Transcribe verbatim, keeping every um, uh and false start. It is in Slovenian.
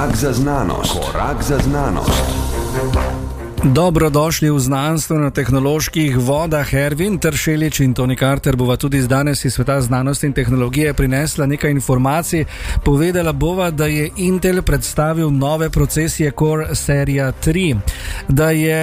Korak za znanost. Korak za znanost. Dobrodošli v znanstveno-tehnoloških vodah. Ervin Tršelič in Toni Carter bova tudi z danes iz sveta znanosti in tehnologije prinesla nekaj informacij. Povedala bova, da je Intel predstavil nove procesije Core serija tri, da je